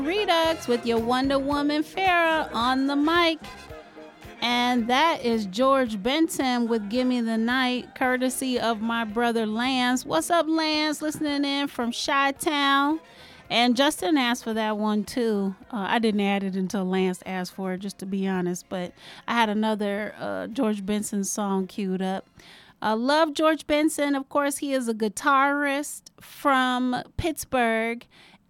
Redux with your Wonder Woman Farrah on the mic. And that is George Benson with Gimme the Night, courtesy of my brother Lance. What's up, Lance? Listening in from Chi-Town. And Justin asked for that one too. I didn't add it until Lance asked for it, just to be honest. But I had another George Benson song queued up. I love George Benson. Of course, he is a guitarist from Pittsburgh.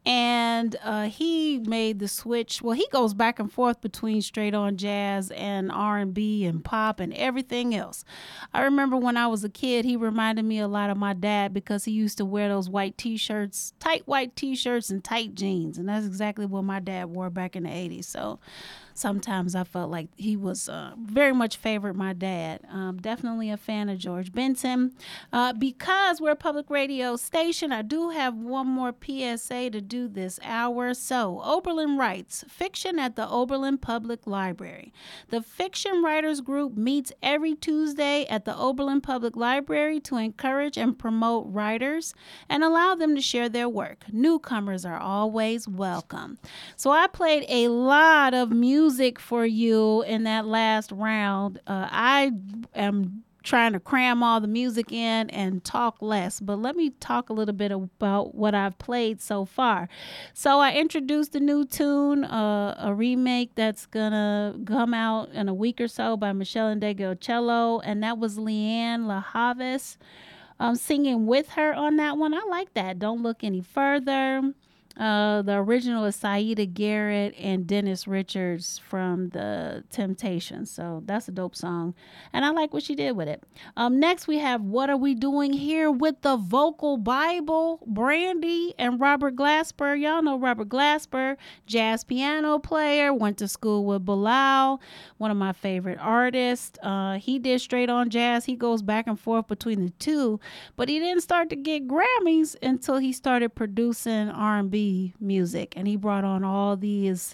And he made the switch. Well, he goes back and forth between straight on jazz and R&B and pop and everything else. I remember when I was a kid, he reminded me a lot of my dad because he used to wear those white t-shirts, tight white t-shirts and tight jeans. And that's exactly what my dad wore back in the 80s. So sometimes I felt like he was very much favored my dad. Definitely a fan of George Benson. Because we're a public radio station, I do have one more PSA to do this hour. So, Oberlin Writes, fiction at the Oberlin Public Library. The Fiction Writers Group meets every Tuesday at the Oberlin Public Library to encourage and promote writers and allow them to share their work. Newcomers are always welcome. So, I played a lot of music for you in that last round. I am trying to cram all the music in and talk less, but let me talk a little bit about what I've played so far. So I introduced a new tune, a remake that's gonna come out in a week or so by Michelle Ndegeocello, and that was Leanne LaHavis singing with her on that one. I like that. Don't Look Any Further. The original is Saida Garrett and Dennis Richards from The Temptations. So that's a dope song. And I like what she did with it. Next, we have What Are We Doing Here with the Vocal Bible, Brandy and Robert Glasper. Y'all know Robert Glasper, jazz piano player, went to school with Bilal, one of my favorite artists. He did straight on jazz. He goes back and forth between the two, but he didn't start to get Grammys until he started producing R&B music, and he brought on all these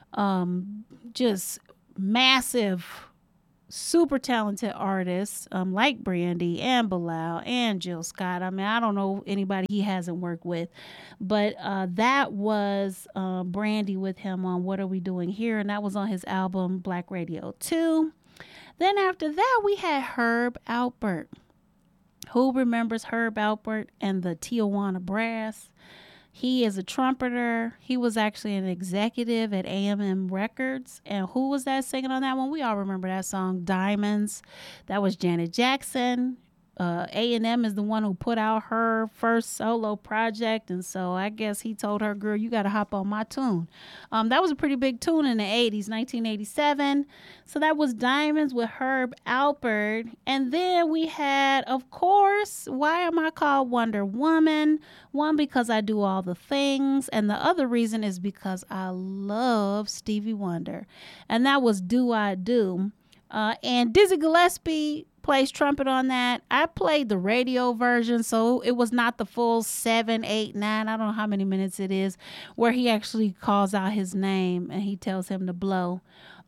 just massive, super talented artists like Brandy and Bilal and Jill Scott. I mean, I don't know anybody he hasn't worked with, but that was Brandy with him on What Are We Doing Here, and that was on his album Black Radio 2. Then after that, we had Herb Alpert. Who remembers Herb Alpert and the Tijuana Brass? He is a trumpeter. He was actually an executive at A&M Records. And who was that singing on that one? We all remember that song, Diamonds. That was Janet Jackson. A&M is the one who put out her first solo project. And so I guess he told her, girl, you got to hop on my tune. That was a pretty big tune in the 80s, 1987. So that was Diamonds with Herb Alpert. And then we had, of course, Why Am I Called Wonder Woman? One, because I do all the things. And the other reason is because I love Stevie Wonder. And that was Do I Do. And Dizzy Gillespie plays trumpet on that. I played the radio version, so it was not the full 7, 8, 9, I don't know how many minutes it is, where he actually calls out his name and he tells him to blow.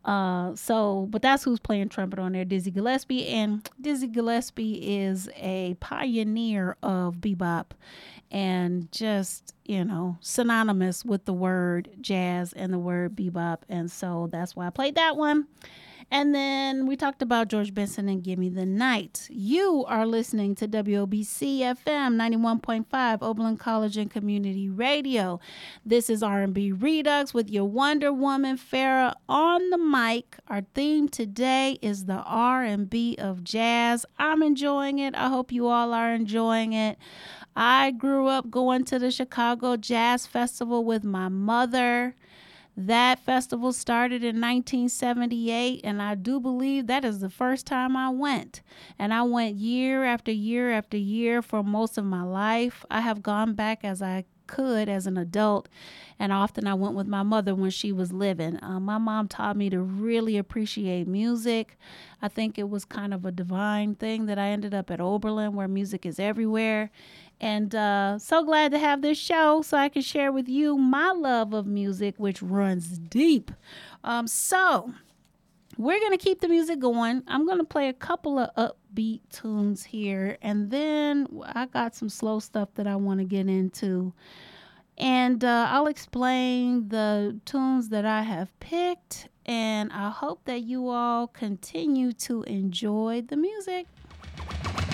But that's who's playing trumpet on there, Dizzy Gillespie. And Dizzy Gillespie is a pioneer of bebop and just, synonymous with the word jazz and the word bebop. And so that's why I played that one. And then we talked about George Benson and Gimme the Night. You are listening to WOBC FM 91.5, Oberlin College and Community Radio. This is R&B Redux with your Wonder Woman Farrah on the mic. Our theme today is the R&B of jazz. I'm enjoying it. I hope you all are enjoying it. I grew up going to the Chicago Jazz Festival with my mother. That festival started in 1978, and I do believe that is the first time I went. And I went year after year after year for most of my life. I have gone back as I could as an adult, and often I went with my mother when she was living. My mom taught me to really appreciate music. I think it was kind of a divine thing that I ended up at Oberlin, where music is everywhere. And so glad to have this show so I can share with you my love of music, which runs deep. So we're going to keep the music going. I'm going to play a couple of upbeat tunes here, and then I got some slow stuff that I want to get into. And I'll explain the tunes that I have picked. And I hope that you all continue to enjoy the music.